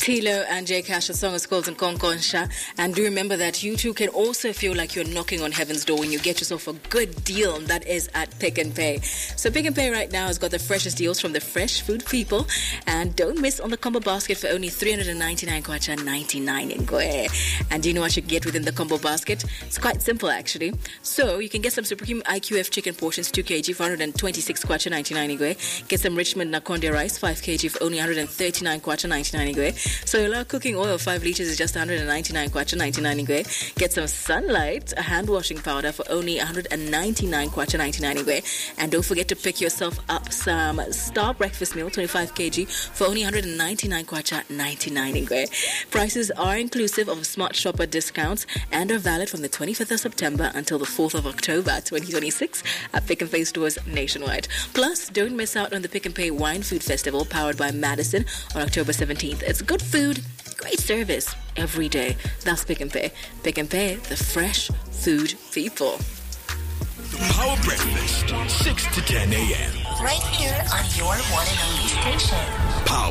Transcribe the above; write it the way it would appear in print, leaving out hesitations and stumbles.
Tilo and Jay Cash, the song is called Nkonkonsha. And do remember that you too can also feel like you're knocking on heaven's door when you get yourself a good deal, and that is at Pick n Pay. So Pick n Pay right now has got the freshest deals from the fresh food people. And don't miss on the combo basket for only 399 kwacha 99 ngwe. And do you know what you get within the combo basket? It's quite simple actually. So you can get some Supreme IQF chicken portions 2 kg for 126 kwacha 99 ngwe. Get some Richmond Nakonde rice 5 kg for only 139 kwacha 99 ngwe. Solar cooking oil 5 liters is just 199 kwacha 99 ngwe. Get some Sunlight, a hand washing powder for only 199 kwacha 99 ngwe. And don't forget to pick yourself up some Star breakfast meal 25 kg for only 199 kwacha 99 ngwe. Prices are inclusive of smart shopper discounts and are valid from the 25th of September until the 4th of October 2026 at Pick n Pay stores nationwide. Plus, don't miss out on the Pick n Pay Wine Food Festival powered by Madison on October 17th. It's good food, great service every day. That's Pick n Pay. Pick n Pay, the fresh food people. The Power Breakfast, 6 to 10 a.m. Right here on your one and only station. Power.